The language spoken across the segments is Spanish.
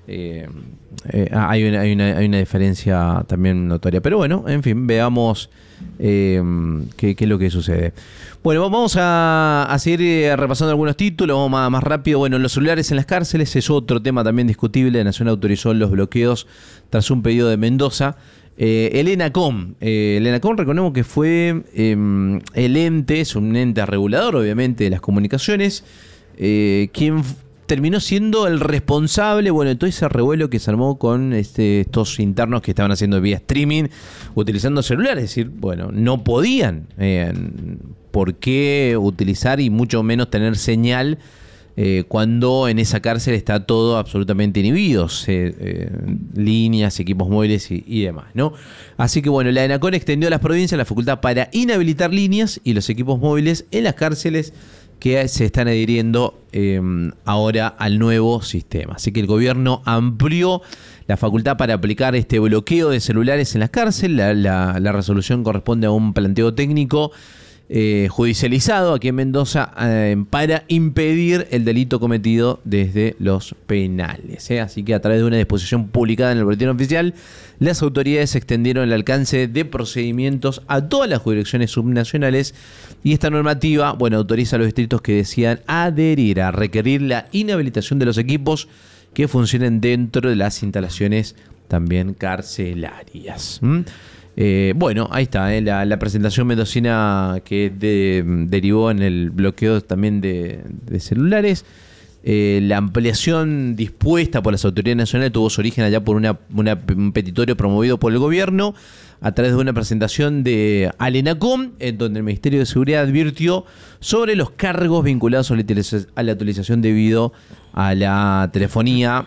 hay una diferencia también notoria. Pero bueno, en fin, veamos qué es lo que sucede. Bueno, vamos a seguir repasando algunos títulos, vamos más rápido. Bueno, los celulares en las cárceles es otro tema también discutible. La Nación autorizó los bloqueos tras un pedido de Mendoza. El ENACOM, recordemos que fue el ente, es un ente regulador obviamente de las comunicaciones, quien terminó siendo el responsable, bueno, de todo ese revuelo que se armó con estos internos que estaban haciendo vía streaming, utilizando celulares. Es decir, bueno, no podían por qué utilizar y mucho menos tener señal cuando en esa cárcel está todo absolutamente inhibido, líneas, equipos móviles y demás, ¿no? Así que bueno, la ENACOM extendió a las provincias la facultad para inhabilitar líneas y los equipos móviles en las cárceles que se están adhiriendo ahora al nuevo sistema. Así que el gobierno amplió la facultad para aplicar este bloqueo de celulares en las cárceles. La resolución corresponde a un planteo técnico judicializado aquí en Mendoza para impedir el delito cometido desde los penales. Así que a través de una disposición publicada en el Boletín Oficial, las autoridades extendieron el alcance de procedimientos a todas las jurisdicciones subnacionales y esta normativa, bueno, autoriza a los distritos que decidan adherir a requerir la inhabilitación de los equipos que funcionen dentro de las instalaciones también carcelarias. Bueno, ahí está, la presentación mendocina que derivó en el bloqueo también de celulares. La ampliación dispuesta por las autoridades nacionales tuvo su origen allá por un petitorio promovido por el gobierno a través de una presentación al ENACOM, en donde el Ministerio de Seguridad advirtió sobre los cargos vinculados a la utilización debido a la telefonía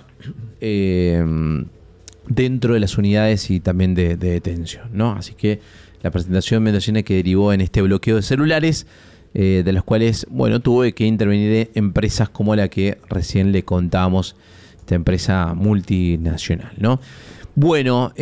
dentro de las unidades y también de detención, ¿no? Así que la presentación mendocina que derivó en este bloqueo de celulares, de los cuales, bueno, tuvo que intervenir empresas como la que recién le contábamos, esta empresa multinacional, ¿no? Bueno,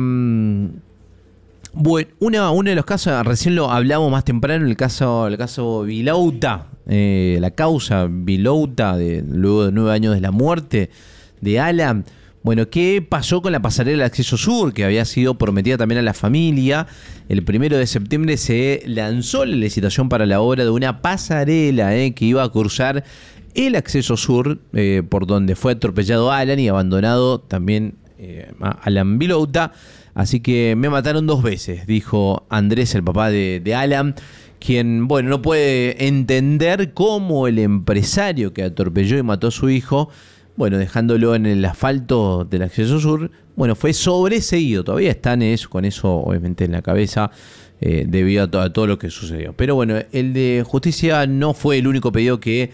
uno de los casos, recién lo hablamos más temprano, el caso Vilouta, la causa Vilouta, luego de 9 años de la muerte de Alan. Bueno, ¿qué pasó con la pasarela de acceso sur que había sido prometida también a la familia? El 1 de septiembre se lanzó la licitación para la obra de una pasarela que iba a cruzar el acceso sur por donde fue atropellado Alan y abandonado también Alan Vilouta. Así que me mataron 2 veces, dijo Andrés, el papá de Alan, quien, bueno, no puede entender cómo el empresario que atropelló y mató a su hijo, bueno, dejándolo en el asfalto del acceso sur, bueno, fue sobreseído. Todavía están con eso obviamente en la cabeza debido a todo lo que sucedió. Pero bueno, el de justicia no fue el único pedido que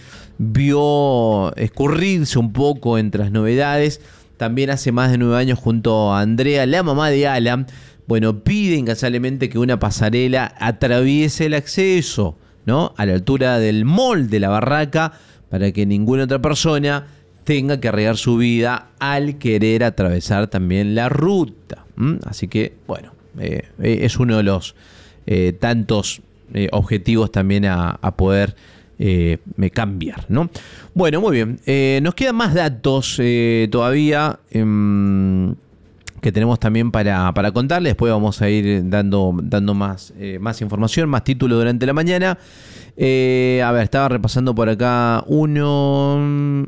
vio escurrirse un poco entre las novedades. También hace más de 9 años, junto a Andrea, la mamá de Alan, bueno, pide incansablemente que una pasarela atraviese el acceso, ¿no?, a la altura del mall de la barraca, para que ninguna otra persona tenga que arriesgar su vida al querer atravesar también la ruta. Así que, bueno, es uno de los tantos objetivos también a poder cambiar, ¿no? Bueno, muy bien. Nos quedan más datos todavía que tenemos también para contarles. Después vamos a ir dando más información, más títulos durante la mañana. A ver, estaba repasando por acá uno...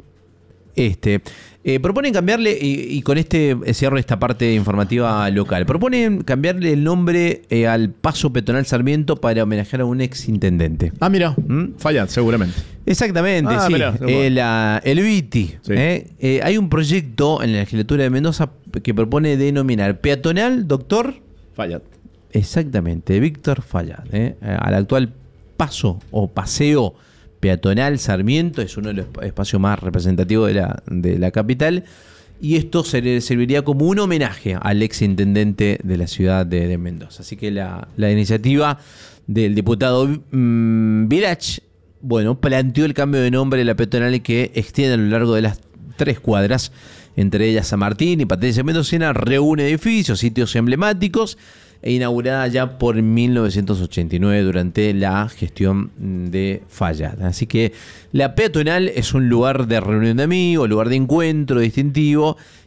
proponen cambiarle, y con cierro esta parte informativa local, proponen cambiarle el nombre al Paso Peatonal Sarmiento para homenajear a un ex intendente. Ah, mira, Fallat, seguramente. Exactamente, sí. Mirá, el Viti. Sí. Hay un proyecto en la legislatura de Mendoza que propone denominar peatonal Doctor Fallat. Exactamente, Víctor Fallat. Al actual paso o paseo peatonal Sarmiento, es uno de los espacios más representativos de la capital, y esto serviría como un homenaje al ex intendente de la ciudad de Mendoza. Así que la iniciativa del diputado Virach, bueno, planteó el cambio de nombre de la peatonal que extiende a lo largo de las 3 cuadras, entre ellas San Martín y Patricia Mendocina, reúne edificios, sitios emblemáticos, e inaugurada ya por 1989 durante la gestión de Fallat. Así que la peatonal es un lugar de reunión de amigos, lugar de encuentro distintivo,